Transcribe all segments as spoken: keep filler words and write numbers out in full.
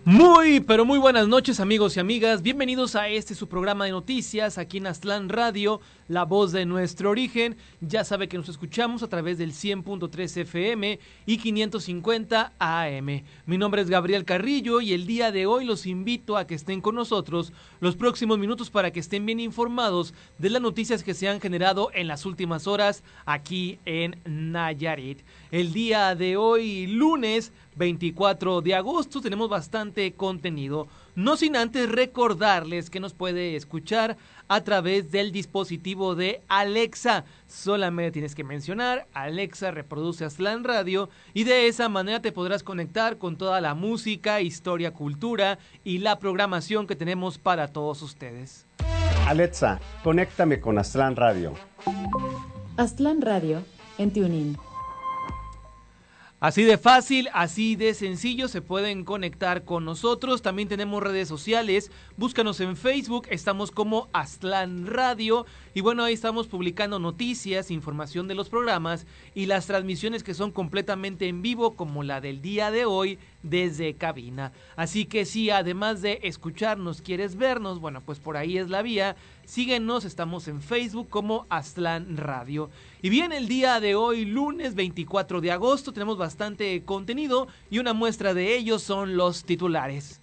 Muy, pero muy buenas noches, amigos y amigas. Bienvenidos a este su programa de noticias aquí en Aztlán Radio, la voz de nuestro origen. Ya sabe que nos escuchamos a través del cien punto tres F M y quinientos cincuenta A M. Mi nombre es Gabriel Carrillo y el día de hoy los invito a que estén con nosotros los próximos minutos para que estén bien informados de las noticias que se han generado en las últimas horas aquí en Nayarit. El día de hoy, lunes veinticuatro de agosto, tenemos bastante contenido, no sin antes recordarles que nos puede escuchar a través del dispositivo de Alexa. Solamente tienes que mencionar Alexa reproduce Aztlán Radio y de esa manera te podrás conectar con toda la música, historia, cultura y la programación que tenemos para todos ustedes. Alexa, conéctame con Aztlán Radio. Aztlán Radio en TuneIn. Así de fácil, así de sencillo se pueden conectar con nosotros. También tenemos redes sociales, búscanos en Facebook, estamos como Aztlán Radio. Y bueno, ahí estamos publicando noticias, información de los programas y las transmisiones que son completamente en vivo, como la del día de hoy desde cabina. Así que si además de escucharnos quieres vernos, bueno, pues por ahí es la vía. Síguenos, estamos en Facebook como Aztlán Radio. Y bien, el día de hoy, lunes veinticuatro de agosto, tenemos bastante contenido y una muestra de ello son los titulares.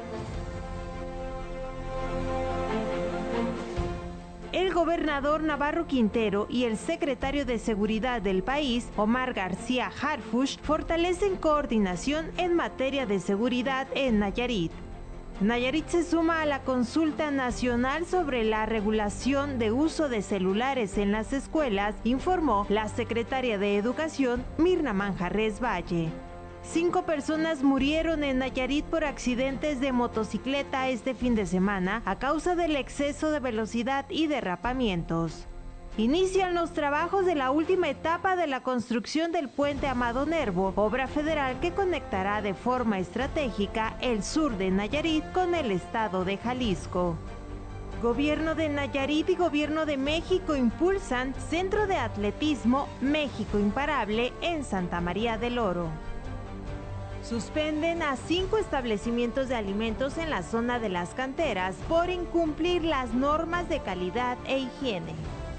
El gobernador Navarro Quintero y el secretario de Seguridad del país, Omar García Harfuch, fortalecen coordinación en materia de seguridad en Nayarit. Nayarit se suma a la consulta nacional sobre la regulación de uso de celulares en las escuelas, informó la secretaria de Educación, Mirna Manjarres Valle. Cinco personas murieron en Nayarit por accidentes de motocicleta este fin de semana a causa del exceso de velocidad y derrapamientos. Inician los trabajos de la última etapa de la construcción del puente Amado Nervo, obra federal que conectará de forma estratégica el sur de Nayarit con el estado de Jalisco. Gobierno de Nayarit y Gobierno de México impulsan Centro de Atletismo México Imparable en Santa María del Oro. Suspenden a cinco establecimientos de alimentos en la zona de las canteras por incumplir las normas de calidad e higiene.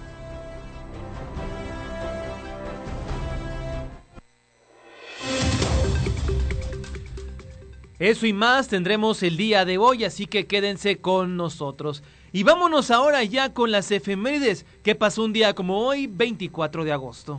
Eso y más tendremos el día de hoy, así que quédense con nosotros. Y vámonos ahora ya con las efemérides, que pasó un día como hoy, veinticuatro de agosto.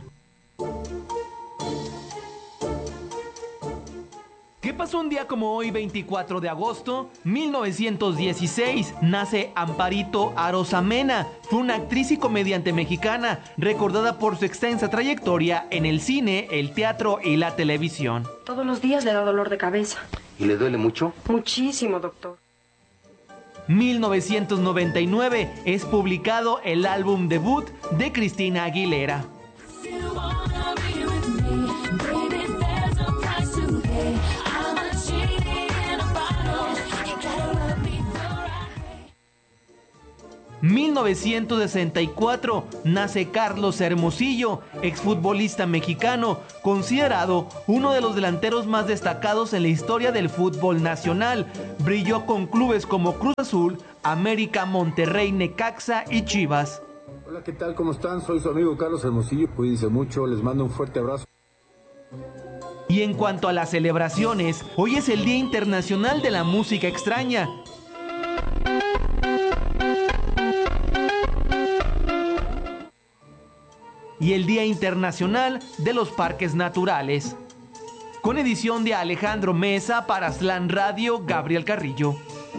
¿Qué pasó un día como hoy, veinticuatro de agosto? mil novecientos dieciséis, nace Amparito Arosamena. Fue una actriz y comediante mexicana, recordada por su extensa trayectoria en el cine, el teatro y la televisión. Todos los días le da dolor de cabeza. ¿Y le duele mucho? Muchísimo, doctor. mil novecientos noventa y nueve, es publicado el álbum debut de Cristina Aguilera. mil novecientos sesenta y cuatro, nace Carlos Hermosillo, exfutbolista mexicano, considerado uno de los delanteros más destacados en la historia del fútbol nacional. Brilló con clubes como Cruz Azul, América, Monterrey, Necaxa y Chivas. Hola, ¿qué tal? ¿Cómo están? Soy su amigo Carlos Hermosillo, cuídense mucho, les mando un fuerte abrazo. Y en cuanto a las celebraciones, hoy es el Día Internacional de la Música Extraña. Y el Día Internacional de los Parques Naturales. Con edición de Alejandro Mesa para Aztlán Radio, Gabriel Carrillo.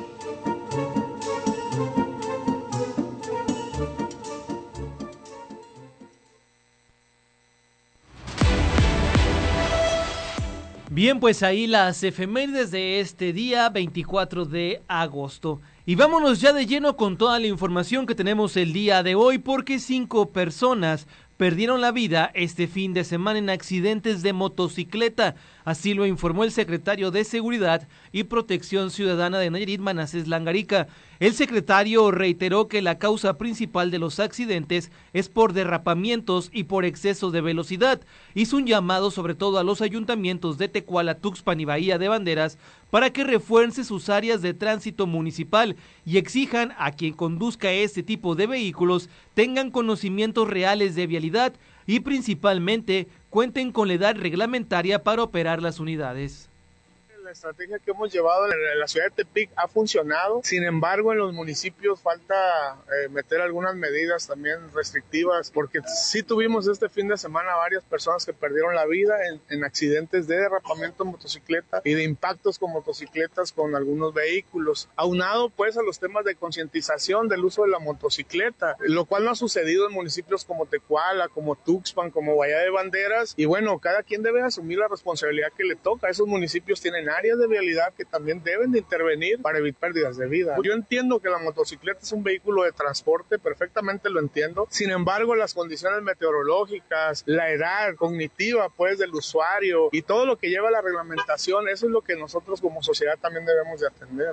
Bien, pues ahí las efemérides de este día, veinticuatro de agosto. Y vámonos ya de lleno con toda la información que tenemos el día de hoy, porque cinco personas perdieron la vida este fin de semana en accidentes de motocicleta. Así lo informó el secretario de Seguridad y Protección Ciudadana de Nayarit, Manasés Langarica. El secretario reiteró que la causa principal de los accidentes es por derrapamientos y por exceso de velocidad. Hizo un llamado sobre todo a los ayuntamientos de Tecuala, Tuxpan y Bahía de Banderas para que refuercen sus áreas de tránsito municipal y exijan a quien conduzca este tipo de vehículos tengan conocimientos reales de vialidad y principalmente cuenten con la edad reglamentaria para operar las unidades. La estrategia que hemos llevado en la ciudad de Tepic ha funcionado, sin embargo en los municipios falta eh, meter algunas medidas también restrictivas, porque sí tuvimos este fin de semana varias personas que perdieron la vida en, en accidentes de derrapamiento en motocicleta y de impactos con motocicletas con algunos vehículos, aunado pues a los temas de concientización del uso de la motocicleta, lo cual no ha sucedido en municipios como Tecuala, como Tuxpan, como Bahía de Banderas, y bueno, cada quien debe asumir la responsabilidad que le toca. Esos municipios tienen áreas de vialidad que también deben de intervenir para evitar pérdidas de vida. Yo entiendo que la motocicleta es un vehículo de transporte, perfectamente lo entiendo. Sin embargo, las condiciones meteorológicas, la edad cognitiva pues del usuario y todo lo que lleva a la reglamentación, eso es lo que nosotros como sociedad también debemos de atender.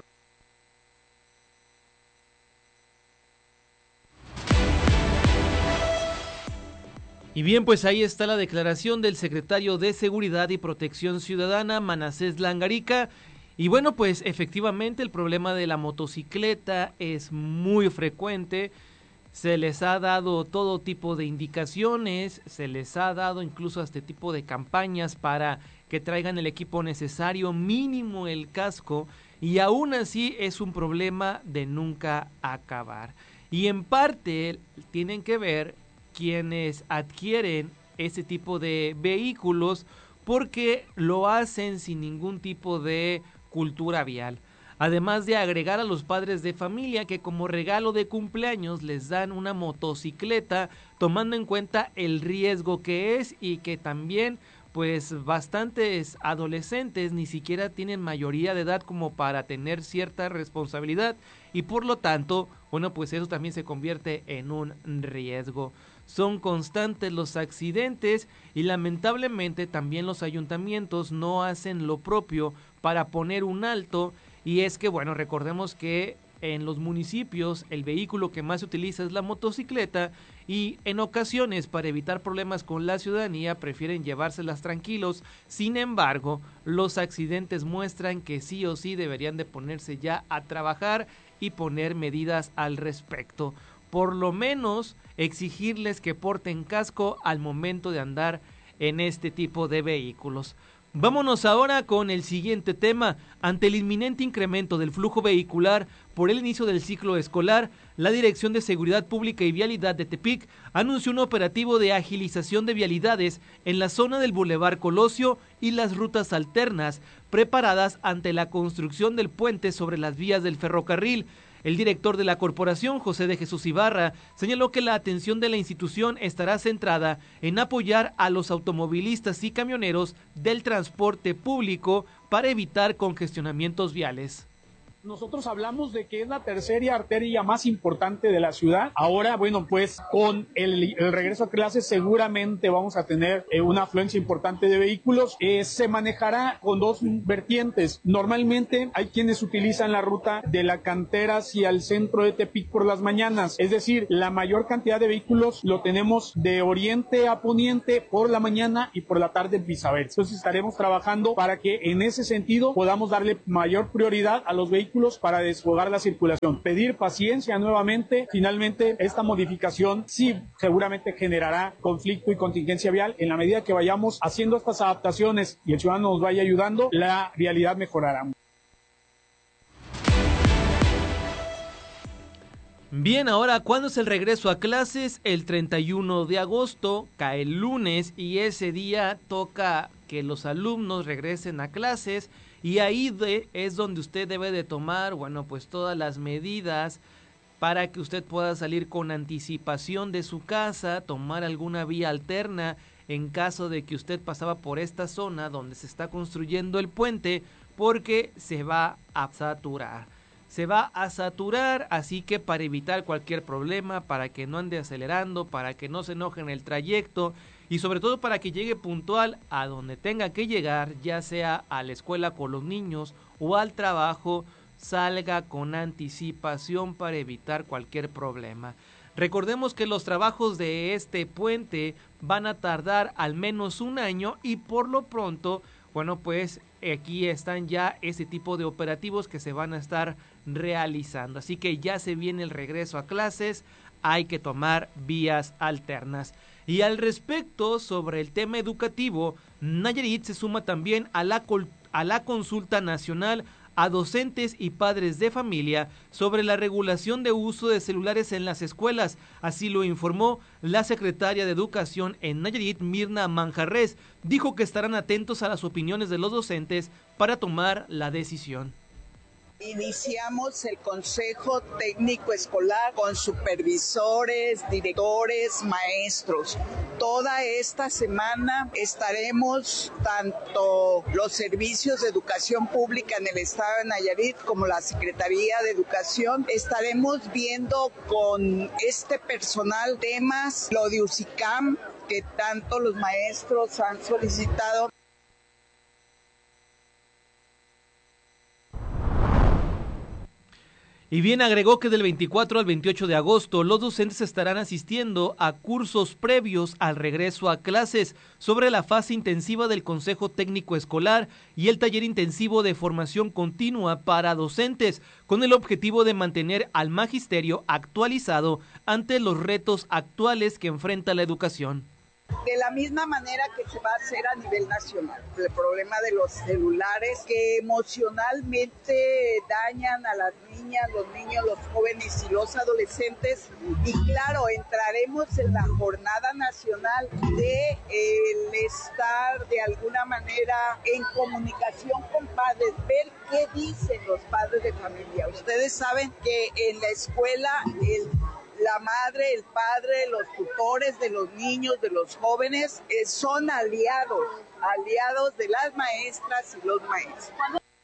Y bien, pues ahí está la declaración del secretario de Seguridad y Protección Ciudadana, Manasés Langarica. Y bueno, pues efectivamente el problema de la motocicleta es muy frecuente. Se les ha dado todo tipo de indicaciones, se les ha dado incluso este tipo de campañas para que traigan el equipo necesario, mínimo el casco, y aún así es un problema de nunca acabar. Y en parte tienen que ver quienes adquieren ese tipo de vehículos porque lo hacen sin ningún tipo de cultura vial. Además de agregar a los padres de familia que como regalo de cumpleaños les dan una motocicleta, tomando en cuenta el riesgo que es y que también pues bastantes adolescentes ni siquiera tienen mayoría de edad como para tener cierta responsabilidad y por lo tanto, bueno, pues eso también se convierte en un riesgo. Son constantes los accidentes y lamentablemente también los ayuntamientos no hacen lo propio para poner un alto, y es que bueno, recordemos que en los municipios el vehículo que más se utiliza es la motocicleta y en ocasiones para evitar problemas con la ciudadanía prefieren llevárselas tranquilos. Sin embargo, los accidentes muestran que sí o sí deberían de ponerse ya a trabajar y poner medidas al respecto. Por lo menos exigirles que porten casco al momento de andar en este tipo de vehículos. Vámonos ahora con el siguiente tema. Ante el inminente incremento del flujo vehicular por el inicio del ciclo escolar, la Dirección de Seguridad Pública y Vialidad de Tepic anunció un operativo de agilización de vialidades en la zona del Boulevard Colosio y las rutas alternas, preparadas ante la construcción del puente sobre las vías del ferrocarril. El director de la corporación, José de Jesús Ibarra, señaló que la atención de la institución estará centrada en apoyar a los automovilistas y camioneros del transporte público para evitar congestionamientos viales. Nosotros hablamos de que es la tercera arteria más importante de la ciudad. Ahora, bueno, pues con el, el regreso a clases seguramente vamos a tener eh, una afluencia importante de vehículos. Eh, se manejará con dos vertientes. Normalmente hay quienes utilizan la ruta de la cantera hacia el centro de Tepic por las mañanas. Es decir, la mayor cantidad de vehículos lo tenemos de oriente a poniente por la mañana y por la tarde en viceversa. Entonces estaremos trabajando para que en ese sentido podamos darle mayor prioridad a los vehículos para desfogar la circulación. Pedir paciencia nuevamente. Finalmente, esta modificación sí seguramente generará conflicto y contingencia vial. En la medida que vayamos haciendo estas adaptaciones y el ciudadano nos vaya ayudando, la vialidad mejorará. Bien, ahora, ¿cuándo es el regreso a clases? El treinta y uno de agosto, cae el lunes, y ese día toca que los alumnos regresen a clases, y ahí de, es donde usted debe de tomar, bueno, pues todas las medidas para que usted pueda salir con anticipación de su casa, tomar alguna vía alterna en caso de que usted pasaba por esta zona donde se está construyendo el puente, porque se va a saturar. Se va a saturar, así que para evitar cualquier problema, para que no ande acelerando, para que no se enoje en el trayecto y sobre todo para que llegue puntual a donde tenga que llegar, ya sea a la escuela con los niños o al trabajo, salga con anticipación para evitar cualquier problema. Recordemos que los trabajos de este puente van a tardar al menos un año y por lo pronto, bueno, pues aquí están ya ese tipo de operativos que se van a estar realizando. Así que ya se viene el regreso a clases, hay que tomar vías alternas. Y al respecto, sobre el tema educativo, Nayarit se suma también a la, a la consulta nacional a docentes y padres de familia sobre la regulación de uso de celulares en las escuelas. Así lo informó la secretaria de Educación en Nayarit, Mirna Manjarres. Dijo que estarán atentos a las opiniones de los docentes para tomar la decisión. Iniciamos el Consejo Técnico Escolar con supervisores, directores, maestros. Toda esta semana estaremos, tanto los servicios de educación pública en el estado de Nayarit como la Secretaría de Educación, estaremos viendo con este personal temas, lo de U C I C A M, que tanto los maestros han solicitado. Y bien, agregó que del veinticuatro al veintiocho de agosto los docentes estarán asistiendo a cursos previos al regreso a clases sobre la fase intensiva del Consejo Técnico Escolar y el taller intensivo de formación continua para docentes, con el objetivo de mantener al magisterio actualizado ante los retos actuales que enfrenta la educación. De la misma manera que se va a hacer a nivel nacional, el problema de los celulares que emocionalmente dañan a las niñas, los niños, los jóvenes y los adolescentes. Y claro, entraremos en la jornada nacional de el estar de alguna manera en comunicación con padres, ver qué dicen los padres de familia. Ustedes saben que en la escuela el la madre, el padre, los tutores de los niños, de los jóvenes, eh, son aliados, aliados de las maestras y los maestros.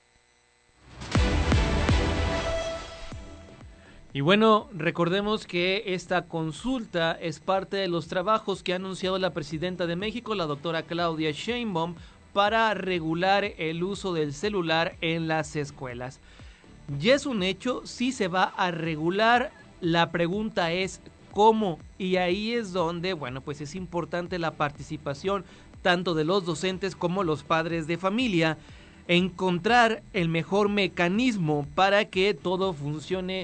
Y bueno, recordemos que esta consulta es parte de los trabajos que ha anunciado la presidenta de México, la doctora Claudia Sheinbaum, para regular el uso del celular en las escuelas. Ya es un hecho, sí se va a regular. La pregunta es cómo, y ahí es donde, bueno, pues es importante la participación tanto de los docentes como los padres de familia, encontrar el mejor mecanismo para que todo funcione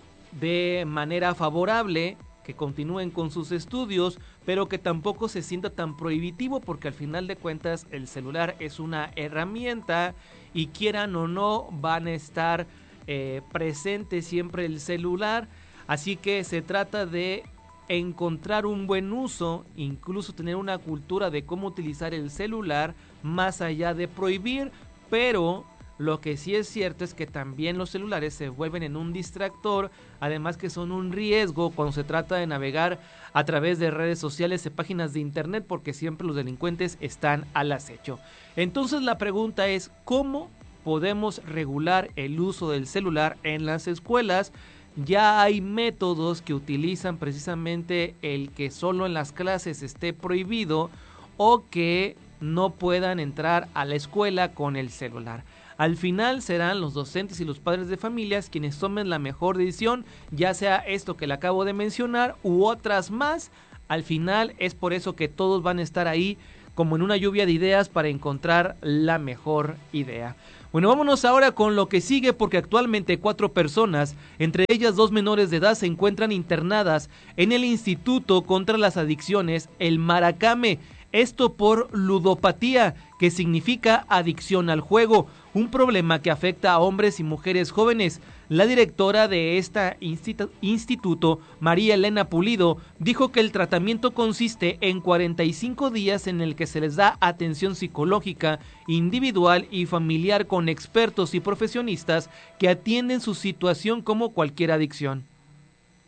de manera favorable, que continúen con sus estudios, pero que tampoco se sienta tan prohibitivo, porque al final de cuentas el celular es una herramienta y quieran o no van a estar eh, presente siempre el celular. Así que se trata de encontrar un buen uso, incluso tener una cultura de cómo utilizar el celular, más allá de prohibir, pero lo que sí es cierto es que también los celulares se vuelven en un distractor, además que son un riesgo cuando se trata de navegar a través de redes sociales y páginas de internet, porque siempre los delincuentes están al acecho. Entonces la pregunta es, ¿cómo podemos regular el uso del celular en las escuelas? Ya hay métodos que utilizan precisamente el que solo en las clases esté prohibido o que no puedan entrar a la escuela con el celular. Al final serán los docentes y los padres de familias quienes tomen la mejor decisión, ya sea esto que le acabo de mencionar u otras más. Al final es por eso que todos van a estar ahí como en una lluvia de ideas para encontrar la mejor idea. Bueno, vámonos ahora con lo que sigue, porque actualmente cuatro personas, entre ellas dos menores de edad, se encuentran internadas en el Instituto contra las Adicciones, el Maracame. Esto por ludopatía, que significa adicción al juego, un problema que afecta a hombres y mujeres jóvenes. La directora de este institu- instituto, María Elena Pulido, dijo que el tratamiento consiste en cuarenta y cinco días en el que se les da atención psicológica, individual y familiar con expertos y profesionistas que atienden su situación como cualquier adicción.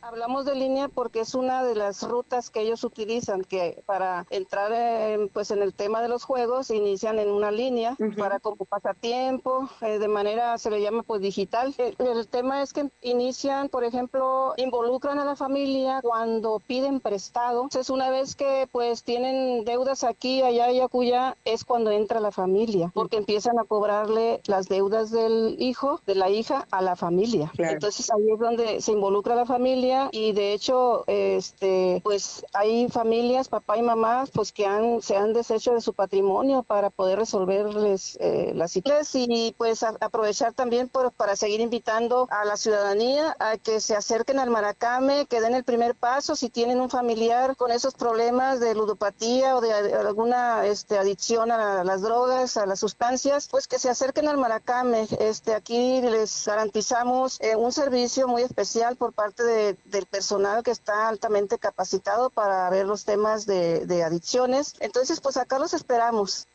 Hablamos de línea porque es una de las rutas que ellos utilizan, que para entrar en, pues en el tema de los juegos inician en una línea uh-huh. para como pasatiempo, eh, de manera se le llama pues digital. El, el tema es que inician, por ejemplo, involucran a la familia cuando piden prestado. Entonces una vez que pues tienen deudas aquí, allá y acullá, es cuando entra la familia, porque empiezan a cobrarle las deudas del hijo, de la hija, a la familia. Claro. Entonces ahí es donde se involucra la familia. Y de hecho, este, pues hay familias, papá y mamá, pues que han, se han deshecho de su patrimonio para poder resolverles eh, las situaciones y pues a, aprovechar también por, para seguir invitando a la ciudadanía a que se acerquen al Maracame, que den el primer paso si tienen un familiar con esos problemas de ludopatía o de, de alguna este, adicción a, a las drogas, a las sustancias, pues que se acerquen al Maracame. Este, aquí les garantizamos eh, un servicio muy especial por parte de del personal que está altamente capacitado para ver los temas de, de adicciones. Entonces, pues acá los esperamos.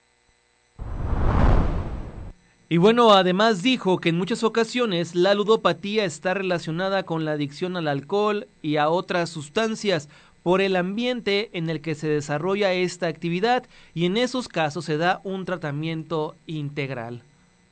Y bueno, además dijo que en muchas ocasiones la ludopatía está relacionada con la adicción al alcohol y a otras sustancias por el ambiente en el que se desarrolla esta actividad y en esos casos se da un tratamiento integral.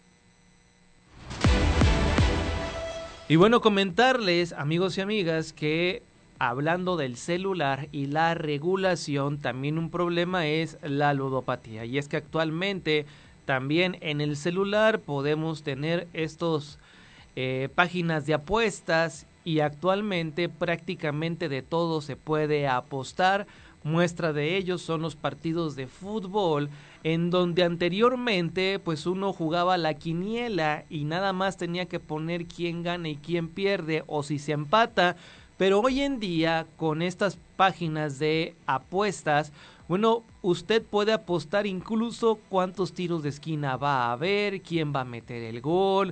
Y bueno, comentarles, amigos y amigas, que hablando del celular y la regulación, también un problema es la ludopatía. Y es que actualmente también en el celular podemos tener estos eh, páginas de apuestas y actualmente prácticamente de todo se puede apostar. Muestra de ellos son los partidos de fútbol, en donde anteriormente pues uno jugaba la quiniela y nada más tenía que poner quién gana y quién pierde o si se empata, pero hoy en día con estas páginas de apuestas, bueno, usted puede apostar incluso cuántos tiros de esquina va a haber, quién va a meter el gol,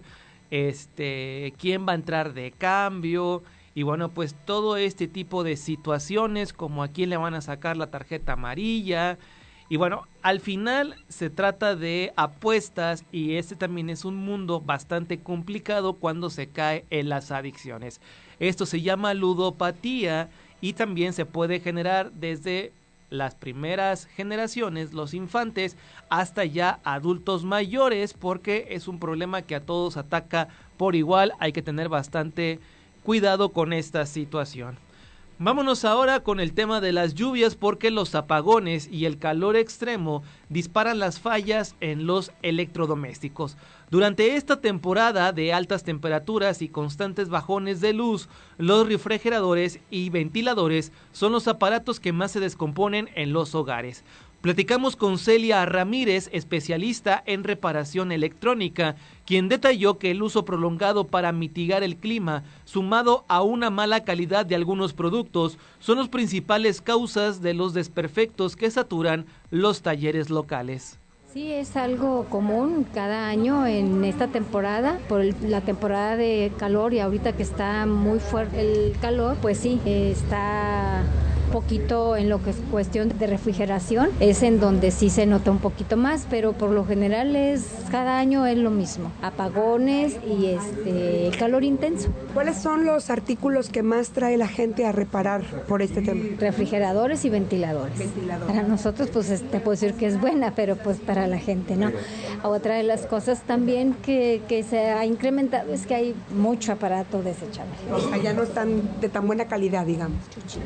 este, quién va a entrar de cambio. Y bueno, pues todo este tipo de situaciones, como a quién le van a sacar la tarjeta amarilla. Y bueno, al final se trata de apuestas y este también es un mundo bastante complicado cuando se cae en las adicciones. Esto se llama ludopatía y también se puede generar desde las primeras generaciones, los infantes, hasta ya adultos mayores, porque es un problema que a todos ataca por igual. Hay que tener bastante cuidado con esta situación. Vámonos ahora con el tema de las lluvias porque los apagones y el calor extremo disparan las fallas en los electrodomésticos. Durante esta temporada de altas temperaturas y constantes bajones de luz, los refrigeradores y ventiladores son los aparatos que más se descomponen en los hogares. Platicamos con Celia Ramírez, especialista en reparación electrónica, quien detalló que el uso prolongado para mitigar el clima, sumado a una mala calidad de algunos productos, son las principales causas de los desperfectos que saturan los talleres locales. Sí, es algo común cada año en esta temporada, por el, la temporada de calor y ahorita que está muy fuerte el calor, pues sí, eh, está poquito en lo que es cuestión de refrigeración, es en donde sí se nota un poquito más, pero por lo general es cada año es lo mismo, apagones y este el calor intenso. ¿Cuáles son los artículos que más trae la gente a reparar por este tema? Refrigeradores y ventiladores. Ventiladores. Para nosotros pues te puedo decir que es buena, pero pues para la gente no. Otra de las cosas también que, que se ha incrementado es que hay mucho aparato desechable. O sea, ya no están de tan buena calidad, digamos.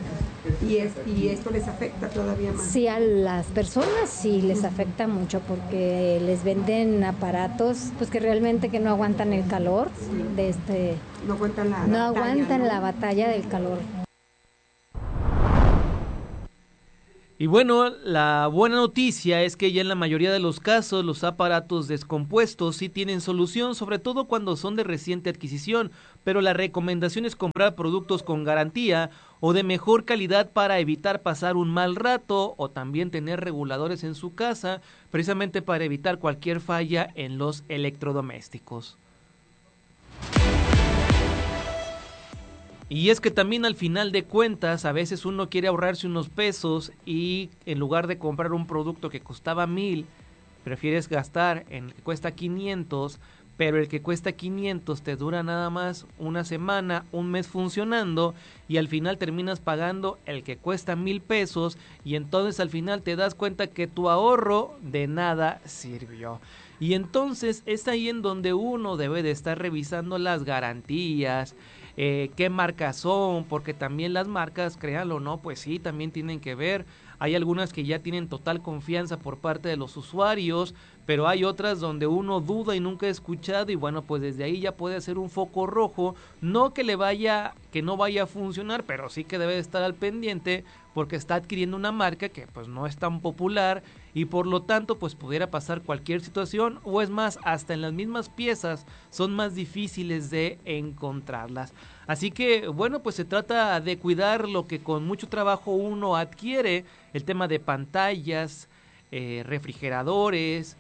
Y, es, y esto les afecta todavía más. Sí, a las personas sí les afecta mucho porque les venden aparatos pues que realmente que no aguantan el calor sí. de este no aguantan la no batalla, aguantan ¿no? la batalla del calor. Y bueno, la buena noticia es que ya en la mayoría de los casos los aparatos descompuestos sí tienen solución, sobre todo cuando son de reciente adquisición, pero la recomendación es comprar productos con garantía o de mejor calidad para evitar pasar un mal rato o también tener reguladores en su casa, precisamente para evitar cualquier falla en los electrodomésticos. Y es que también al final de cuentas, a veces uno quiere ahorrarse unos pesos y en lugar de comprar un producto que costaba mil, prefieres gastar en el que cuesta quinientos, pero el que cuesta quinientos te dura nada más una semana, un mes funcionando, y al final terminas pagando el que cuesta mil pesos, y entonces al final te das cuenta que tu ahorro de nada sirvió. Y entonces es ahí en donde uno debe de estar revisando las garantías, eh, qué marcas son, porque también las marcas, créanlo o no, pues sí, también tienen que ver. Hay algunas que ya tienen total confianza por parte de los usuarios, pero hay otras donde uno duda y nunca ha escuchado, y bueno, pues desde ahí ya puede ser un foco rojo, no que le vaya, que no vaya a funcionar, pero sí que debe estar al pendiente, porque está adquiriendo una marca que pues no es tan popular, y por lo tanto pues pudiera pasar cualquier situación, o es más, hasta en las mismas piezas son más difíciles de encontrarlas. Así que bueno, pues se trata de cuidar lo que con mucho trabajo uno adquiere, el tema de pantallas, eh, refrigeradores,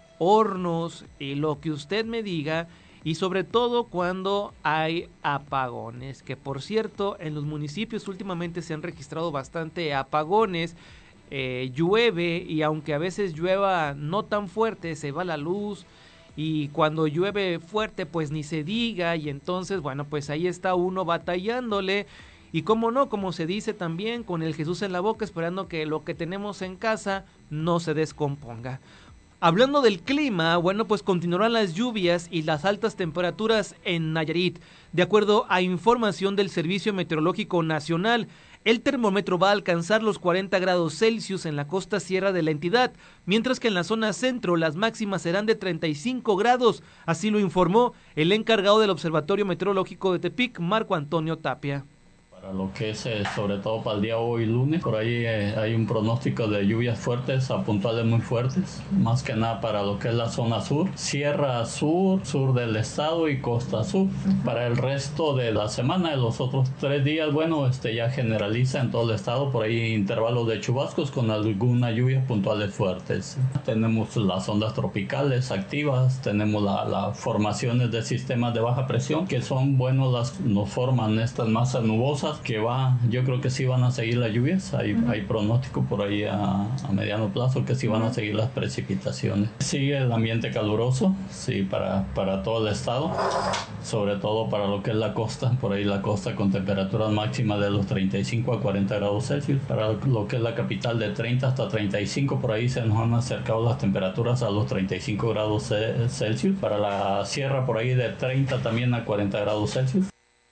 hornos y lo que usted me diga, y sobre todo cuando hay apagones, que por cierto en los municipios últimamente se han registrado bastante apagones. Eh, llueve, y aunque a veces llueva no tan fuerte, se va la luz, y cuando llueve fuerte pues ni se diga, y entonces bueno, pues ahí está uno batallándole, y cómo no, como se dice también, con el Jesús en la boca, esperando que lo que tenemos en casa no se descomponga. Hablando del clima, bueno, pues continuarán las lluvias y las altas temperaturas en Nayarit. De acuerdo a información del Servicio Meteorológico Nacional, el termómetro va a alcanzar los cuarenta grados Celsius en la costa sierra de la entidad, mientras que en la zona centro las máximas serán de treinta y cinco grados, así lo informó el encargado del Observatorio Meteorológico de Tepic, Marco Antonio Tapia. Para lo que es, eh, sobre todo para el día hoy lunes, por ahí eh, hay un pronóstico de lluvias fuertes a puntuales muy fuertes, más que nada para lo que es la zona sur, sierra sur, sur del estado y costa sur. Para el resto de la semana, de los otros tres días, bueno, este ya generaliza en todo el estado, por ahí intervalos de chubascos con algunas lluvias puntuales fuertes. Tenemos las ondas tropicales activas, tenemos las la formaciones de sistemas de baja presión, que son buenos, las nos forman estas masas nubosas, que va, yo creo que sí van a seguir las lluvias, hay, uh-huh. hay pronóstico por ahí a, a mediano plazo que sí van a seguir las precipitaciones. Sigue el ambiente caluroso, sí, para, para todo el estado, sobre todo para lo que es la costa, por ahí la costa con temperaturas máximas de los treinta y cinco a cuarenta grados Celsius, para lo que es la capital de treinta hasta treinta y cinco, por ahí se nos han acercado las temperaturas a los treinta y cinco grados Celsius, para la sierra por ahí de treinta también a cuarenta grados Celsius.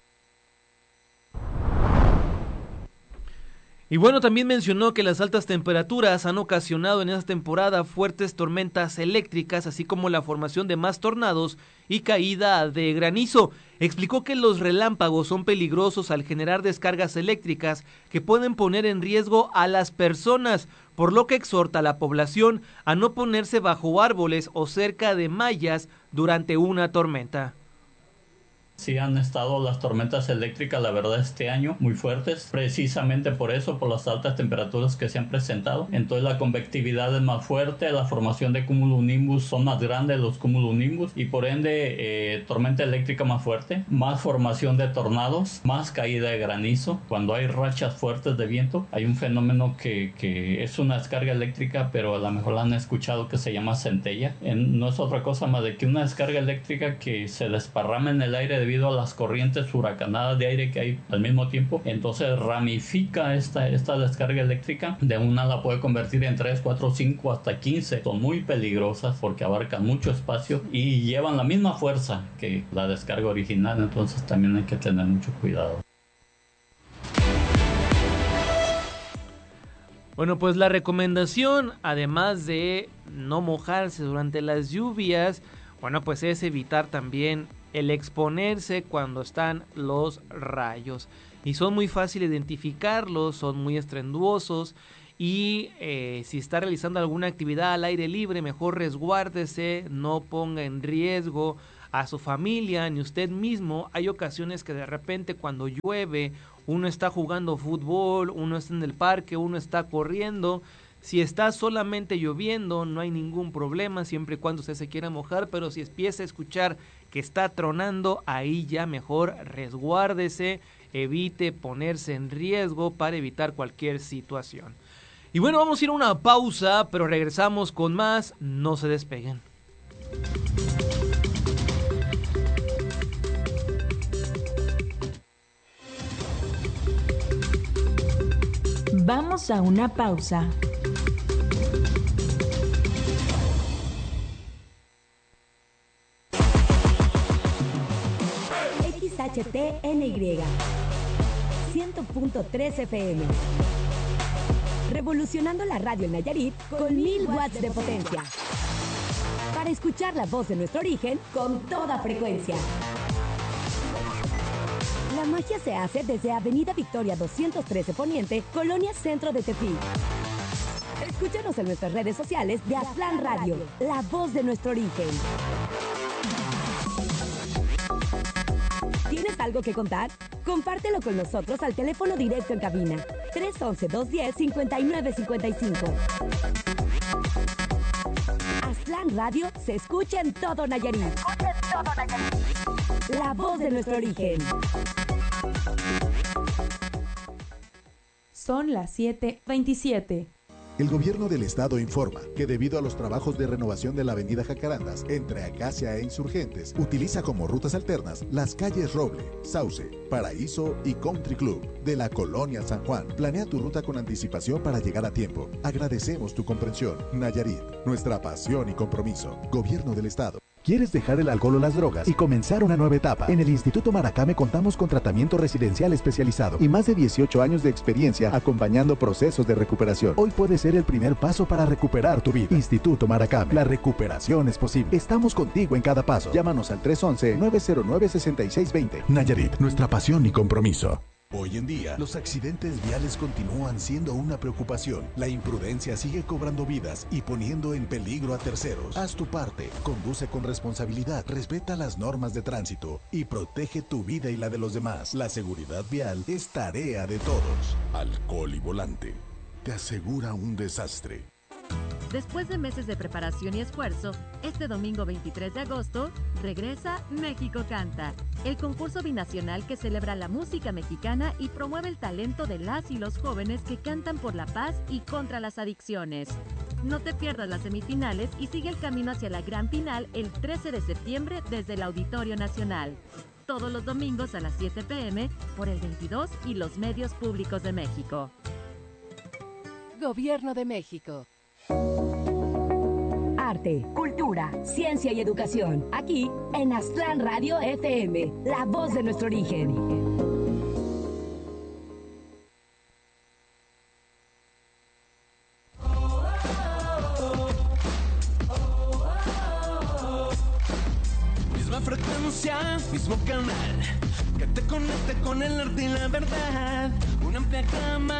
Y bueno, también mencionó que las altas temperaturas han ocasionado en esta temporada fuertes tormentas eléctricas, así como la formación de más tornados y caída de granizo. Explicó que los relámpagos son peligrosos al generar descargas eléctricas que pueden poner en riesgo a las personas, por lo que exhorta a la población a no ponerse bajo árboles o cerca de mallas durante una tormenta. Sí han estado las tormentas eléctricas, la verdad, este año muy fuertes, precisamente por eso, por las altas temperaturas que se han presentado. Entonces la convectividad es más fuerte, la formación de cumulonimbus son más grandes los cumulonimbus y por ende eh, tormenta eléctrica más fuerte, más formación de tornados, más caída de granizo. Cuando hay rachas fuertes de viento, hay un fenómeno que, que es una descarga eléctrica, pero a lo mejor la han escuchado, que se llama centella. En, no es otra cosa más de que una descarga eléctrica que se desparrama en el aire de debido a las corrientes huracanadas de aire que hay al mismo tiempo, entonces ramifica esta, esta descarga eléctrica, de una la puede convertir en tres, cuatro, cinco, hasta quince, son muy peligrosas porque abarcan mucho espacio y llevan la misma fuerza que la descarga original, entonces también hay que tener mucho cuidado. Bueno, pues la recomendación, además de no mojarse durante las lluvias, bueno, pues es evitar también el exponerse cuando están los rayos. Y son muy fácil identificarlos, son muy estrenduosos y eh, si está realizando alguna actividad al aire libre, mejor resguárdese, no ponga en riesgo a su familia ni usted mismo. Hay ocasiones que de repente cuando llueve, uno está jugando fútbol, uno está en el parque, uno está corriendo. Si está solamente lloviendo, no hay ningún problema, siempre y cuando usted se quiera mojar, pero si empieza a escuchar que está tronando, ahí ya mejor resguárdese, evite ponerse en riesgo para evitar cualquier situación. Y bueno, vamos a ir a una pausa, pero regresamos con más, no se despeguen. Vamos a una pausa. X H T N Y cien punto tres F M. Revolucionando la radio en Nayarit con mil watts de potencia. Para escuchar la voz de nuestro origen con toda frecuencia. La magia se hace desde Avenida Victoria doscientos trece Poniente, Colonia Centro de Tepic. Escúchanos en nuestras redes sociales de Aztlán Radio, la voz de nuestro origen. ¿Tienes algo que contar? Compártelo con nosotros al teléfono directo en cabina tres once, dos diez, cincuenta y nueve cincuenta y cinco. Aztlán Radio se escucha en todo Nayarit. Se escucha en todo Nayarit. La voz de nuestro origen. Son las siete veintisiete. El gobierno del estado informa que debido a los trabajos de renovación de la avenida Jacarandas entre Acacia e Insurgentes, utiliza como rutas alternas las calles Roble, Sauce, Paraíso y Country Club de la Colonia San Juan. Planea tu ruta con anticipación para llegar a tiempo. Agradecemos tu comprensión. Nayarit, nuestra pasión y compromiso. Gobierno del estado. ¿Quieres dejar el alcohol o las drogas y comenzar una nueva etapa? En el Instituto Maracame contamos con tratamiento residencial especializado y más de dieciocho años de experiencia acompañando procesos de recuperación. Hoy puede ser el primer paso para recuperar tu vida. Instituto Maracame, la recuperación es posible. Estamos contigo en cada paso. Llámanos al tres once, nueve cero nueve, seis seis dos cero. Nayarit, nuestra pasión y compromiso. Hoy en día, los accidentes viales continúan siendo una preocupación. La imprudencia sigue cobrando vidas y poniendo en peligro a terceros. Haz tu parte, conduce con responsabilidad, respeta las normas de tránsito y protege tu vida y la de los demás. La seguridad vial es tarea de todos. Alcohol y volante te asegura un desastre. Después de meses de preparación y esfuerzo, este domingo veintitrés de agosto regresa México Canta, el concurso binacional que celebra la música mexicana y promueve el talento de las y los jóvenes que cantan por la paz y contra las adicciones. No te pierdas las semifinales y sigue el camino hacia la gran final el trece de septiembre desde el Auditorio Nacional. Todos los domingos a las siete pe eme por el veintidós y los medios públicos de México. Gobierno de México. Arte, cultura, ciencia y educación. Aquí en Aztlán Radio F M, la voz de nuestro origen. Misma frecuencia, mismo canal, que te conecte con el arte y la verdad. Una amplia gama